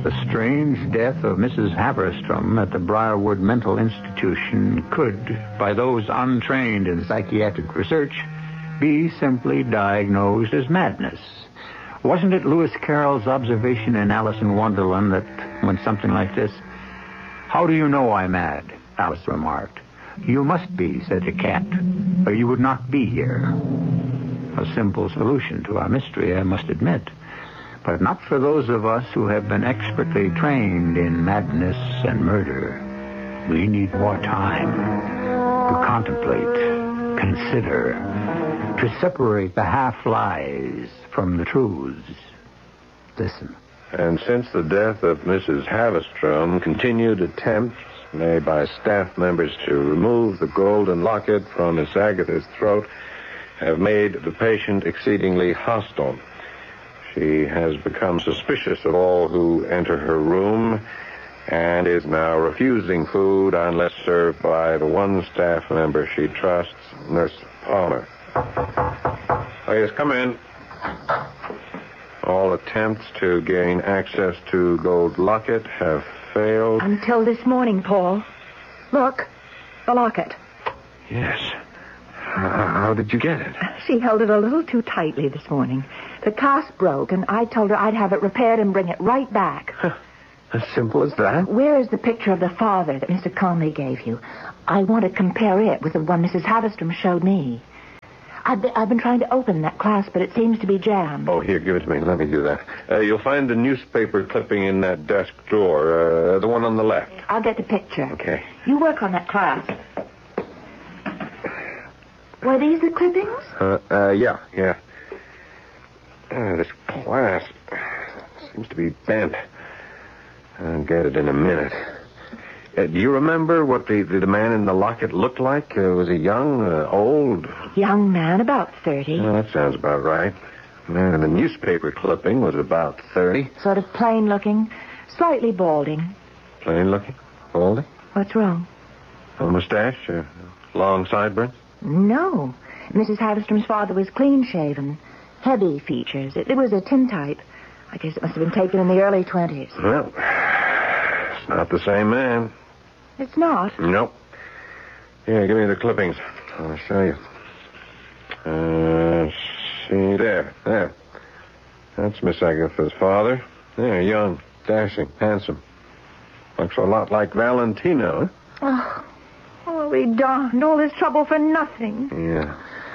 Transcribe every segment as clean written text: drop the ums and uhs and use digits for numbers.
The strange death of Mrs. Haverstrom at the Briarwood Mental Institution could, by those untrained in psychiatric research, be simply diagnosed as madness. Wasn't it Lewis Carroll's observation in Alice in Wonderland that when something like this, "How do you know I'm mad?" Alice remarked. "You must be," said the cat, "or you would not be here." A simple solution to our mystery, I must admit. But not for those of us who have been expertly trained in madness and murder. We need more time to contemplate, consider, to separate the half-lies from the truths. Listen. And since the death of Mrs. Haverstrom, continued attempts made by staff members to remove the golden locket from Miss Agatha's throat have made the patient exceedingly hostile. She has become suspicious of all who enter her room and is now refusing food unless served by the one staff member she trusts, Nurse Palmer. Oh, yes, come in. All attempts to gain access to gold locket have failed. Until this morning, Paul. Look, the locket. Yes. How did you get it? She held it a little too tightly this morning. The clasp broke, and I told her I'd have it repaired and bring it right back. As simple as that? Where is the picture of the father that Mr. Conley gave you? I want to compare it with the one Mrs. Haverstrom showed me. I've been trying to open that clasp, but it seems to be jammed. Oh, here, give it to me. Let me do that. You'll find the newspaper clipping in that desk drawer, the one on the left. I'll get the picture. Okay. You work on that clasp. Were these the clippings? Yeah. This clasp seems to be bent. I'll get it in a minute. Do you remember what the man in the locket looked like? Was he young, old? Young man, about 30. Oh, that sounds about right. The man in the newspaper clipping was about 30. Sort of plain looking, slightly balding. Plain looking? Balding? What's wrong? A mustache? Long sideburns? No. Mrs. Haverstrom's father was clean-shaven. Heavy features. It was a tintype. I guess it must have been taken in the early 20s. Well, it's not the same man. It's not? Nope. Here, give me the clippings. I'll show you. See, there. That's Miss Agatha's father. There, young, dashing, handsome. Looks a lot like Valentino, huh? Oh, we darned all this trouble for nothing. Yeah.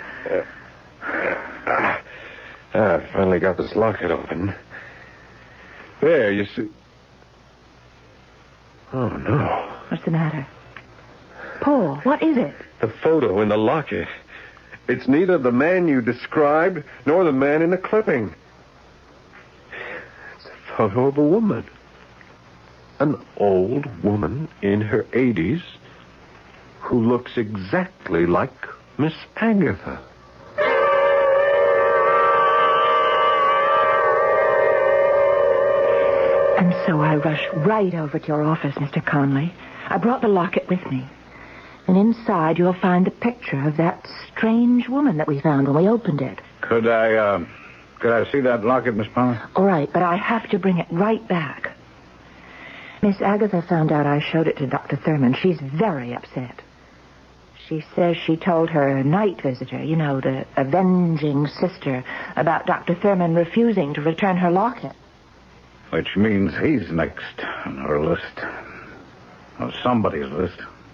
I finally got this locket open. There, you see. Oh, no. What's the matter? Paul, what is it? The photo in the locket. It's neither the man you described nor the man in the clipping. It's a photo of a woman. An old woman in her 80s who looks exactly like Miss Agatha. And so I rushed right over to your office, Mr. Conley. I brought the locket with me. And inside you'll find the picture of that strange woman that we found when we opened it. Could I see that locket, Miss Palmer? All right, but I have to bring it right back. Miss Agatha found out I showed it to Dr. Thurman. She's very upset. She says she told her night visitor, the avenging sister, about Dr. Thurman refusing to return her locket. Which means he's next on her list. Or somebody's list.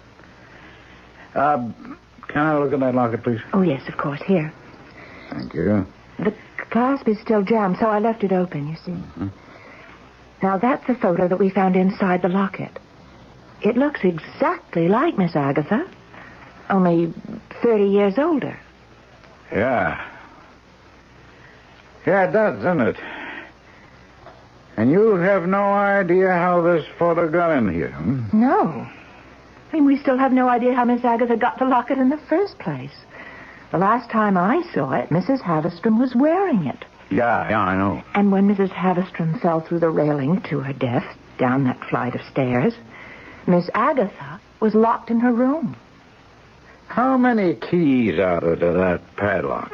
Can I look at that locket, please? Oh, yes, of course. Here. Thank you. The clasp is still jammed, so I left it open, you see. Mm-hmm. Now, that's the photo that we found inside the locket. It looks exactly like Miss Agatha, only 30 years older. Yeah. Yeah, it does, doesn't it? And you have no idea how this photo got in here, hmm? No. We still have no idea how Miss Agatha got the locket in the first place. The last time I saw it, Mrs. Haverstrom was wearing it. Yeah, I know. And when Mrs. Haverstrom fell through the railing to her death, down that flight of stairs, Miss Agatha was locked in her room. How many keys are there to that padlock?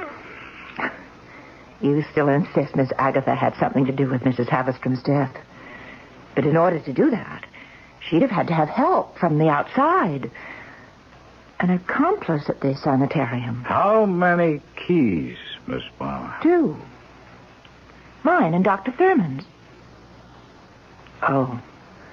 You still insist Miss Agatha had something to do with Mrs. Haverstrom's death. But in order to do that, she'd have had to have help from the outside. An accomplice at the sanitarium. How many keys, Miss Palmer? 2. Mine and Dr. Thurman's. Oh.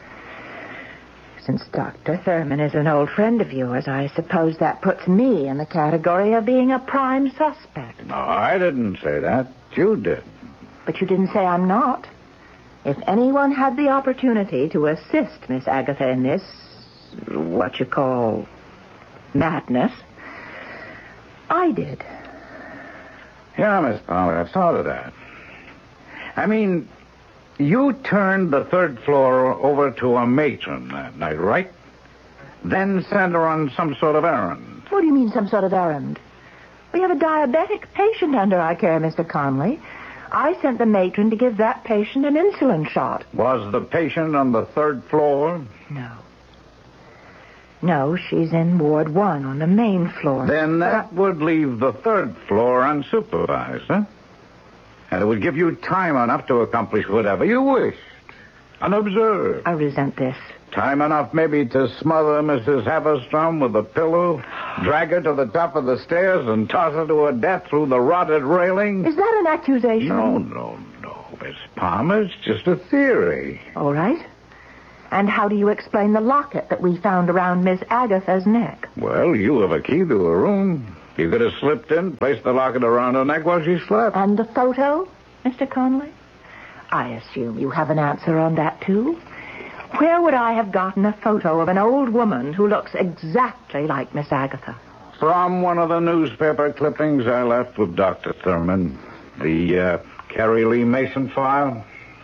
Since Dr. Thurman is an old friend of yours, I suppose that puts me in the category of being a prime suspect. No, I didn't say that. You did. But you didn't say I'm not. If anyone had the opportunity to assist Miss Agatha in this, what you call, madness, I did. Yeah, Miss Palmer, I've thought of that. I mean, you turned the 3rd floor over to a matron that night, right? Then sent her on some sort of errand. What do you mean, some sort of errand? We have a diabetic patient under our care, Mr. Conley. I sent the matron to give that patient an insulin shot. Was the patient on the 3rd floor? No. No, she's in Ward 1 on the main floor. Then that would leave the 3rd floor unsupervised, huh? And it would give you time enough to accomplish whatever you wished. Unobserved. I resent this. Time enough maybe to smother Mrs. Haverstrom with a pillow, drag her to the top of the stairs, and toss her to her death through the rotted railing. Is that an accusation? No, Miss Palmer. It's just a theory. All right. And how do you explain the locket that we found around Miss Agatha's neck? Well, you have a key to her room. You could have slipped in, placed the locket around her neck while she slept. And the photo, Mr. Conley? I assume you have an answer on that, too. Where would I have gotten a photo of an old woman who looks exactly like Miss Agatha? From one of the newspaper clippings I left with Dr. Thurman. The Carrie Lee Mason file.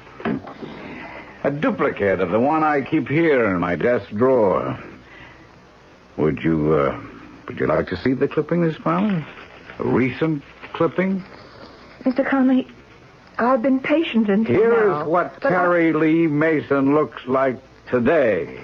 A duplicate of the one I keep here in my desk drawer. Would you like to see the clipping, Miss Palmer? A recent clipping? Mr. Conley, I've been patient until now. Here's what Carrie Lee Mason looks like today.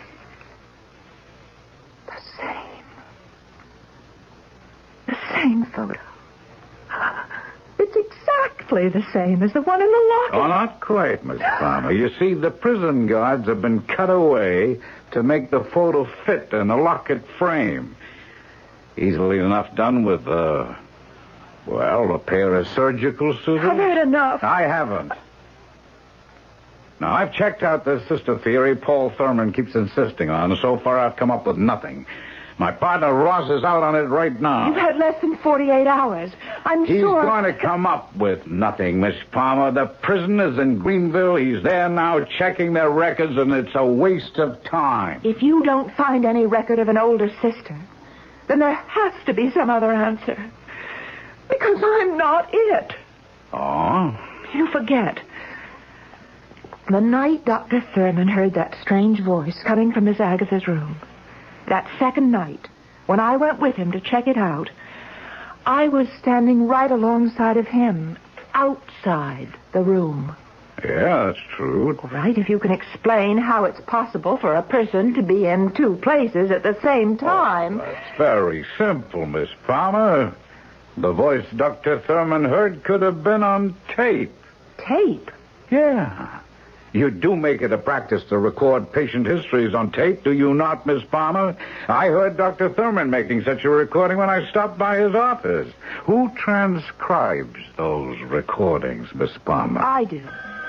The same photo. It's exactly the same as the one in the locket. Oh, not quite, Miss Palmer. You see, the prison guards have been cut away to make the photo fit in a locket frame. Easily enough done with, a pair of surgical scissors. I've heard enough. I haven't. Now, I've checked out this sister theory Paul Thurman keeps insisting on, and so far I've come up with nothing. My partner Ross is out on it right now. You've had less than 48 hours. He's going to come up with nothing, Miss Palmer. The prison is in Greenville. He's there now checking their records, and it's a waste of time. If you don't find any record of an older sister, then there has to be some other answer. Because I'm not it. Oh? You forget. The night Dr. Thurman heard that strange voice coming from Miss Agatha's room, that second night, when I went with him to check it out, I was standing right alongside of him, outside the room. Yeah, that's true. All right, if you can explain how it's possible for a person to be in 2 places at the same time. Oh, that's very simple, Miss Palmer. The voice Dr. Thurman heard could have been on tape. Tape? Yeah. You do make it a practice to record patient histories on tape, do you not, Miss Palmer? I heard Dr. Thurman making such a recording when I stopped by his office. Who transcribes those recordings, Miss Palmer? I do.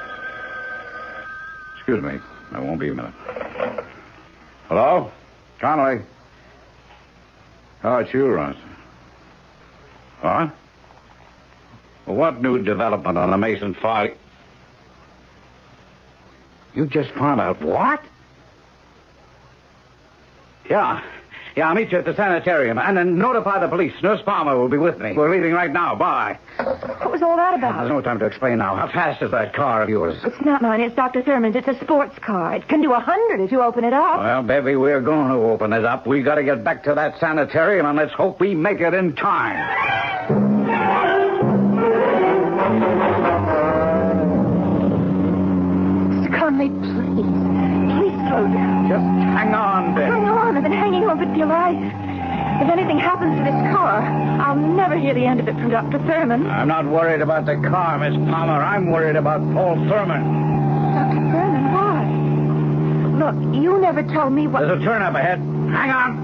Excuse me. I won't be a minute. Hello? Connolly? Oh, it's you, Ross. What? Well, what new development on the Mason file? You just found out what? Yeah, I'll meet you at the sanitarium. And then notify the police. Nurse Palmer will be with me. We're leaving right now. Bye. What was all that about? There's no time to explain now. How fast is that car of yours? It's not mine. It's Dr. Thurman's. It's a sports car. It can do 100 if you open it up. Well, baby, we're going to open it up. We got to get back to that sanitarium, and let's hope we make it in time. Conley, please slow down. Just hang on, Ben. Hang on. I've been hanging on for dear life. If anything happens to this car, I'll never hear the end of it from Dr. Thurman. I'm not worried about the car, Miss Palmer. I'm worried about Paul Thurman. Dr. Thurman, why? Look, you never told me what... There's a turn up ahead. Hang on.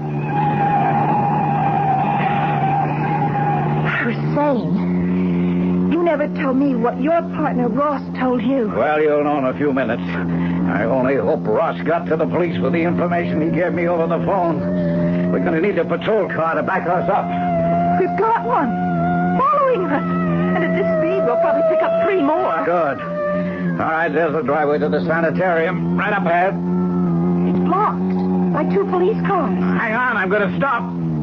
I was saying, you never told me what your partner Ross told you. Well, you'll know in a few minutes. I only hope Ross got to the police with the information he gave me over the phone. We're going to need a patrol car to back us up. We've got one. Following us. And at this speed, we'll probably pick up 3 more. Good. All right, there's the driveway to the sanitarium. Right up ahead. It's blocked by 2 police cars. Hang on, I'm going to stop.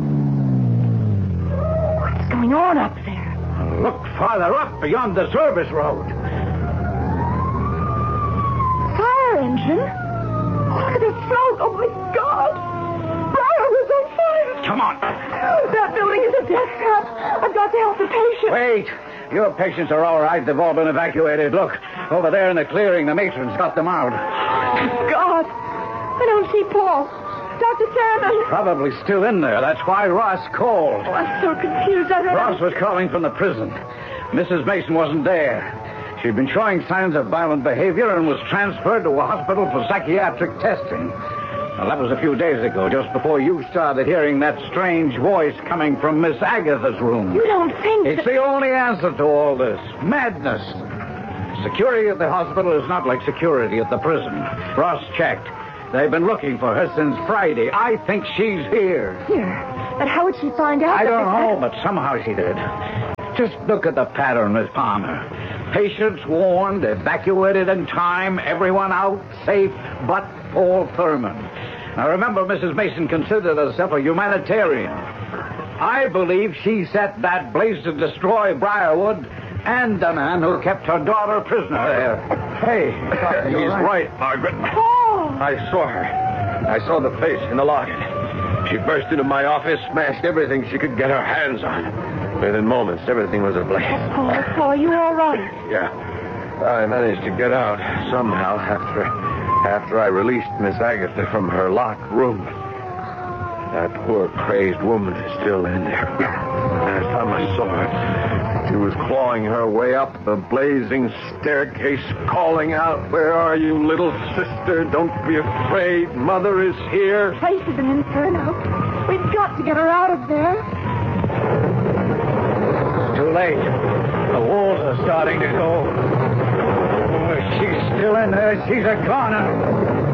What's going on up there? Look farther up beyond the service road. Fire engine? Look at the smoke. Oh, my God. Briarwood's on fire. Come on. That building is a death trap. I've got to help the patient. Wait. Your patients are all right. They've all been evacuated. Look, over there in the clearing, the matron's got them out. God. I don't see Paul. Dr. Thurman. Probably still in there. That's why Ross called. Oh, I'm so confused. I don't Ross was calling from the prison. Mrs. Mason wasn't there. She'd been showing signs of violent behavior and was transferred to a hospital for psychiatric testing. Well, that was a few days ago, just before you started hearing that strange voice coming from Miss Agatha's room. You don't think It's the only answer to all this. Madness. Security at the hospital is not like security at the prison. Ross checked. They've been looking for her since Friday. I think she's here. Here. But how would she find out? I don't know, but somehow she did. Just look at the pattern, Miss Palmer. Patients warned, evacuated in time, everyone out, safe, but Paul Thurman. Now, remember, Mrs. Mason considered herself a humanitarian. I believe she set that blaze to destroy Briarwood and the man who kept her daughter prisoner there. Hey, He's right, Margaret. Paul! I saw her. I saw the face in the locket. She burst into my office, smashed everything she could get her hands on. Within moments, everything was ablaze. Paul, are you all right? Yeah. I managed to get out somehow after I released Miss Agatha from her locked room. That poor crazed woman is still in there. Last time I saw her, she was clawing her way up the blazing staircase, calling out, "Where are you, little sister? Don't be afraid. Mother is here." The place is an inferno. We've got to get her out of there. Too late. The walls are starting to go. Oh, she's still in there. She's a goner.